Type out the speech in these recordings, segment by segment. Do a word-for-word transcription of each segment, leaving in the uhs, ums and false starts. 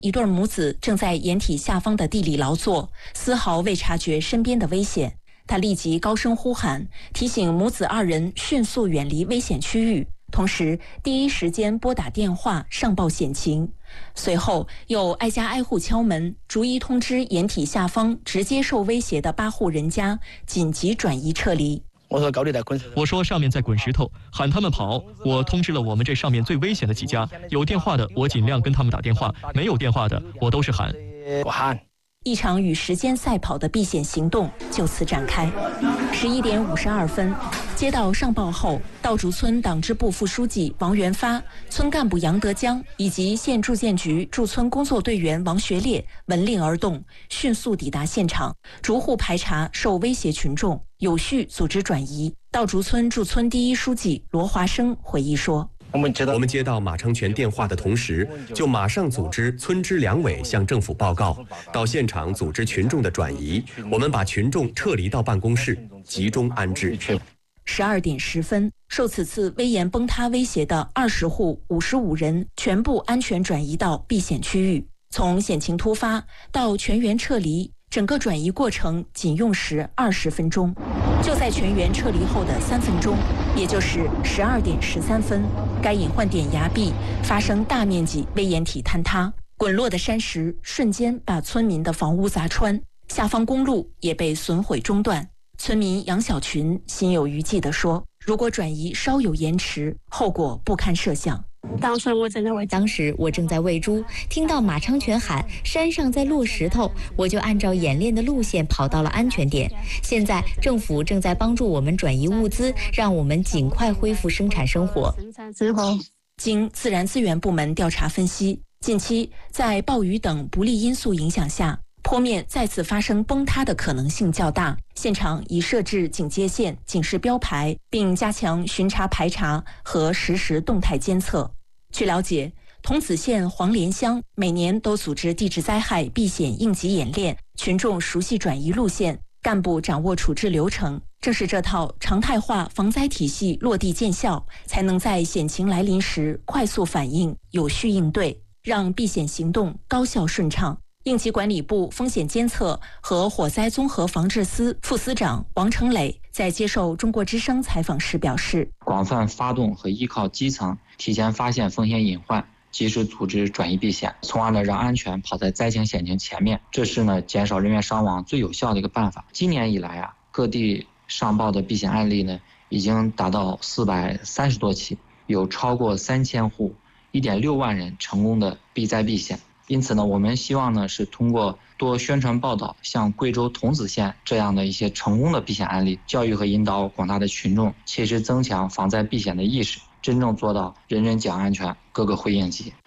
一对母子正在掩体下方的地里劳作，丝毫未察觉身边的危险。他立即高声呼喊，提醒母子二人迅速远离危险区域，同时第一时间拨打电话上报险情。随后又挨家挨户敲门，逐一通知掩体下方直接受威胁的八户人家紧急转移撤离。 我说高地在滚石头， 我说上面在滚石头，喊他们跑。我通知了我们这上面最危险的几家，有电话的我尽量跟他们打电话，没有电话的我都是喊。 我喊。 一场与时间赛跑的避险行动就此展开。十一点五十二分，接到上报后，道竹村党支部副书记王元发、村干部杨德江以及县住建局驻村工作队员王学烈闻令而动，迅速抵达现场，逐户排查受威胁群众，有序组织转移。道竹村驻村第一书记罗华生回忆说。 我们接到我们接到马昌全电话的同时，就马上组织村支两委向政府报告，到现场组织群众的转移。我们把群众撤离到办公室，集中安置。 十二点十分，受此次危岩崩塌威胁的二十户五十五人全部安全转移到避险区域。从险情突发到全员撤离，整个转移过程仅用时二十分钟。就在全员撤离后的三分钟，也就是十二点十三分，该隐患点崖壁发生大面积危岩体坍塌，滚落的山石瞬间把村民的房屋砸穿，下方公路也被损毁中断。村民杨小群心有余悸地说：“如果转移稍有延迟，后果不堪设想。” 当时我正在喂， 当时我正在喂猪，听到马昌全喊山上在落石头，我就按照演练的路线跑到了安全点。现在政府正在帮助我们转移物资，让我们尽快恢复生产生活。 生产之后， 经自然资源部门调查分析，近期在暴雨等不利因素影响下，坡面再次发生崩塌的可能性较大，现场已设置警戒线、警示标牌，并加强巡查排查和实时动态监测。据了解，桐梓县黄连乡每年都组织地质灾害避险应急演练，群众熟悉转移路线，干部掌握处置流程。正是这套常态化防灾体系落地见效，才能在险情来临时快速反应、有序应对，让避险行动高效顺畅。应急管理部风险监测和火灾综合防治司副司长王成磊在接受中国之声采访时表示：“ 广泛发动和依靠基层，提前发现风险隐患，及时组织转移避险，从而呢让安全跑在灾情险情前面，这是呢减少人员伤亡最有效的一个办法。今年以来啊，各地上报的避险案例呢已经达到四百三十多起，有超过三千户、一点六万人成功的避灾避险。因此呢，我们希望呢是通过多宣传报道，像贵州桐梓县这样的一些成功的避险案例，教育和引导广大的群众，切实增强防灾避险的意识，真正做到人人讲安全，个个会应急。”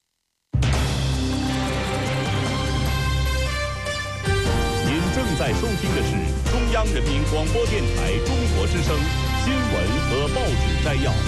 您正在收听的是中央人民广播电台中国之声新闻和报纸摘要。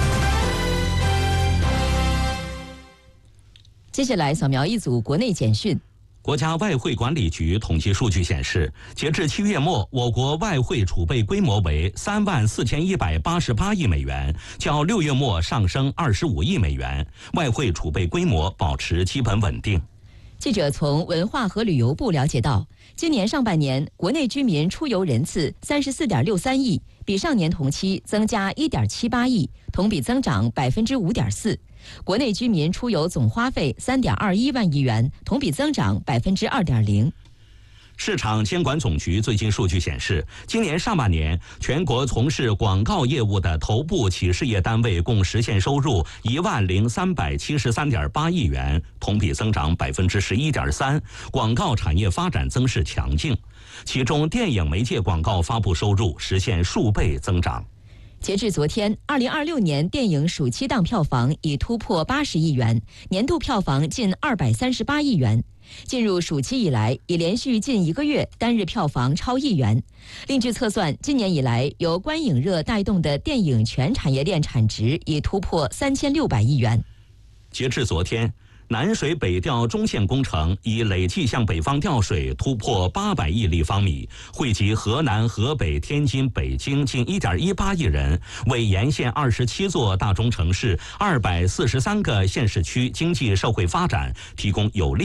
接下来扫描一组国内简讯。 国家外汇管理局统计数据显示，截至七月末，我国外汇储备规模为三万四千一百八十八亿美元，较六月末上升二十五亿美元，外汇储备规模保持基本稳定。 记者从文化和旅游部了解到，今年上半年国内居民出游人次三十四点六三亿，比上年同期增加一点七八亿，同比增长百分之五点四。国内居民出游总花费三点二一万亿元，同比增长百分之二点零。 市场监管总局最近数据显示，今年上半年全国从事广告业务的头部企事业单位共实现收入一万零三百七十三点八亿元，同比增长百分之十一点三，广告产业发展增势强劲。其中，电影媒介广告发布收入实现数倍增长。 截至昨天，二零二六年电影暑期档票房已突破八十亿元，年度票房近二百三十八亿元。进入暑期以来，已连续近一个月单日票房超亿元。另据测算，今年以来由观影热带动的电影全产业链产值已突破三千六百亿元。 截至昨天， 南水北调中线工程已累计向北方调水突破八百亿立方米，惠及河南、河北、天津、北京近一点一八亿人，为沿线二十七座大中城市、二百四十三个县市区经济社会发展提供有力